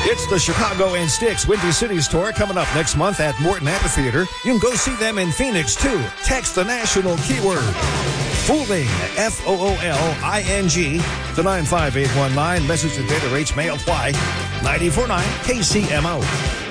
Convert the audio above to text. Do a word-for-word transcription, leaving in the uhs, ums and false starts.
It's the Chicago and Styx Windy Cities Tour coming up next month at Morton Amphitheater. You can go see them in Phoenix, too. Text the national keyword Fooling, F O O L I N G, to nine five eight one nine. Message and data rates may apply. ninety-four point nine K C M O.